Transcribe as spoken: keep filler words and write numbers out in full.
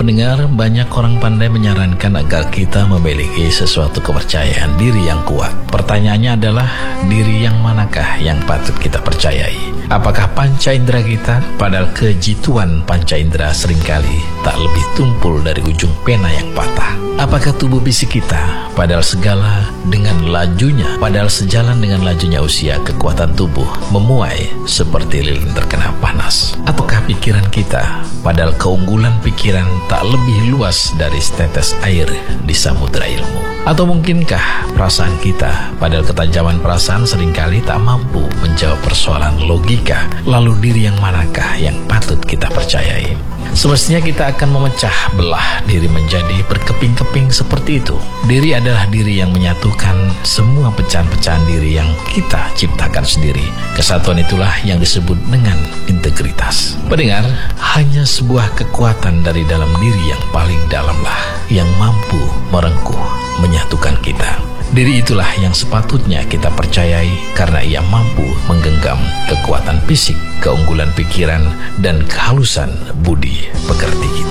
pendengar, banyak orang pandai menyarankan agar kita memiliki sesuatu kepercayaan diri yang kuat. Pertanyaannya adalah, diri yang manakah yang patut kita percayai? Apakah panca indera kita? Padahal kejituan panca indera seringkali tak lebih tumpul dari ujung pena yang patah. Apakah tubuh fisik kita? Padahal segala dengan lajunya, padahal sejalan dengan lajunya usia, kekuatan tubuh memuai seperti lilin terkena panas. Ataukah pikiran kita? Padahal keunggulan pikiran tak lebih luas dari setetes air di samudera ilmu. Atau mungkinkah perasaan kita? Padahal ketajaman perasaan seringkali tak mampu menjawab persoalan logika. Lalu diri yang manakah yang patut kita percayai? Semestinya kita akan memecah belah diri menjadi berkeping-keping seperti itu. Diri adalah diri yang menyatukan semua pecahan-pecahan diri yang kita ciptakan sendiri. Kesatuan itulah yang disebut dengan integritas. Pendengar, hanya sebuah kekuatan dari dalam diri yang paling dalamlah yang mampu merengkuh, menyatukan kita. Diri itulah yang sepatutnya kita percayai karena ia mampu menggenggam kekuatan fisik, keunggulan pikiran, dan kehalusan budi pekerti kita.